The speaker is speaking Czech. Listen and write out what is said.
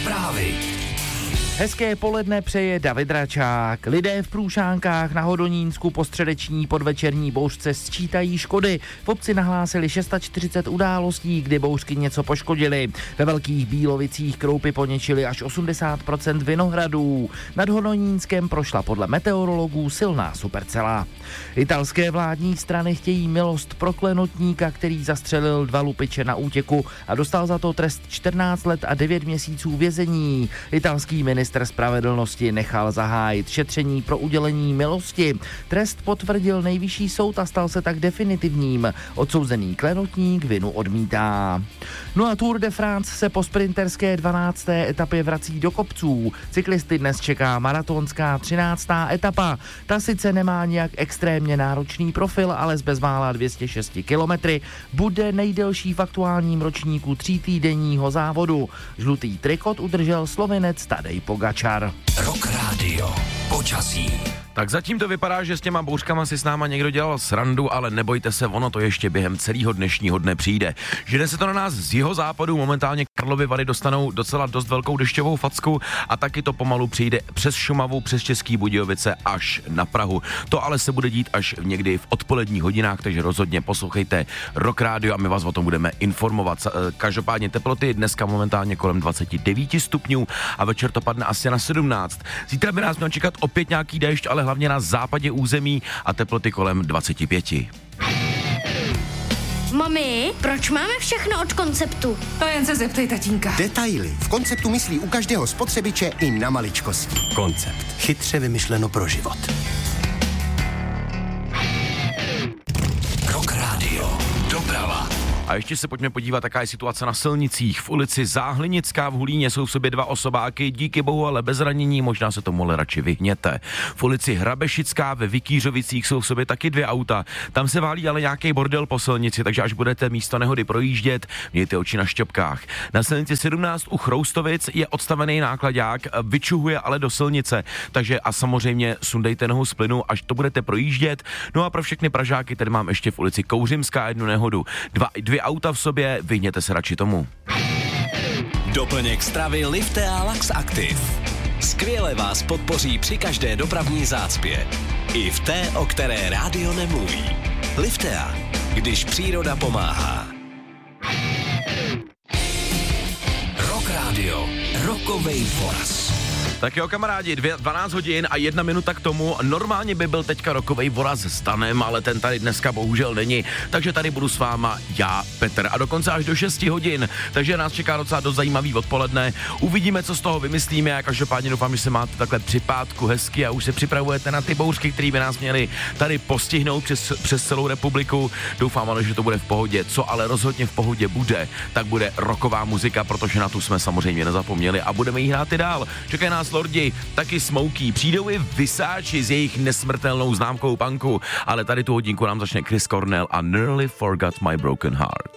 Zprávy. Hezké poledne přeje David Račák. Lidé v Průšánkách na Hodonínsku po středeční podvečerní bouřce sčítají škody. V obci nahlásili 640 událostí, kdy bouřky něco poškodily. Ve Velkých Bílovicích kroupy poničily až 80% vinohradů. Nad Hodonínskem prošla podle meteorologů silná supercela. Italské vládní strany chtějí milost pro klenotníka, který zastřelil 2 lupiče na útěku a dostal za to trest 14 let a 9 měsíců vězení. Italský ministr spravedlnosti nechal zahájit šetření pro udělení milosti. Trest potvrdil nejvyšší soud a stal se tak definitivním. Odsouzený klenotník vinu odmítá. No a Tour de France se po sprinterské 12. etapě vrací do kopců. Cyklisty dnes čeká maratonská 13. etapa. Ta sice nemá nějak extrémně náročný profil, ale z bezmála 206 kilometry bude nejdelší v aktuálním ročníku 3týdenního závodu. Žlutý trikot udržel Slovinec Tadej Pogačar. Rock Radio. Počasí. Tak zatím to vypadá, že s těma bouřkama si s náma někdo dělal srandu, ale nebojte se, ono to ještě během celého dnešního dne přijde. Žene se to na nás z jihozápadu, momentálně Karlovy Vary dostanou docela dost velkou dešťovou facku a taky to pomalu přijde přes Šumavu, přes Český Budějovice až na Prahu. To ale se bude dít až někdy v odpoledních hodinách, takže rozhodně poslouchejte Rock Radio a my vás o tom budeme informovat. Každopádně teploty dneska momentálně kolem 29 stupňů a večer to padne asi na 17. Zítra by nás měl čekat opět nějaký déšť, ale hlavně na západě území a teploty kolem 25. Mami, proč máme všechno od Konceptu? To jen se zeptej tatínka. Detaily. V Konceptu myslí u každého spotřebiče i na maličkosti. Koncept. Chytře vymyšleno pro život. Rock Radio. Doprava. A ještě se pojďme podívat, jaká je situace na silnicích. V ulici Záhlinická v Hulíně jsou v sobě 2 osobáky, díky bohu ale bez ranění, možná se tomu ale radši vyhněte. V ulici Hrabešická ve Vikířovicích jsou v sobě taky 2 auta. Tam se válí ale nějaký bordel po silnici, takže až budete místo nehody projíždět, mějte oči na šťopkách. Na silnici 17 u Chroustovic je odstavený nákladák, vyčuhuje ale do silnice, takže a samozřejmě sundejte nohu z plynu, až to budete projíždět. No a pro všechny Pražáky tady mám ještě v ulici Kouřimská jednu nehodu. 2 auta v sobě, vyhněte se radši tomu. Doplněk stravy Liftea Lax Active. Skvěle vás podpoří při každé dopravní zácpě. I v té, o které rádio nemluví. Liftea, když příroda pomáhá. Rock Radio. Rockovej voraz. Tak jo, kamarádi, 12 hodin a 1 minuta k tomu. Normálně by byl teďka rokovej voraz s Danem, ale ten tady dneska bohužel není. Takže tady budu s váma já, Petr. A dokonce až do 6 hodin. Takže nás čeká docela dost zajímavý odpoledne. Uvidíme, co z toho vymyslíme. A každopádně doufám, že se máte takhle při pátku hezky a už se připravujete na ty bouřky, které by nás měly tady postihnout přes celou republiku. Doufám ale, že to bude v pohodě. Co ale rozhodně v pohodě bude, tak bude rocková muzika, protože na tu jsme samozřejmě nezapomněli a budeme jí hrát i dál. Čekají nás Lordi, taky Smokey, přijdou i Vysáči s jejich nesmrtelnou známkou punku, ale tady tu hodinku nám začne Chris Cornell a Nearly Forgot My Broken Heart.